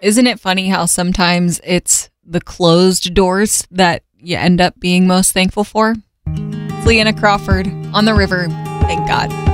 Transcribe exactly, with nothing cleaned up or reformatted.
Isn't it funny how sometimes it's the closed doors that you end up being most thankful for? It's Leanna Crawford on the river. Thank God.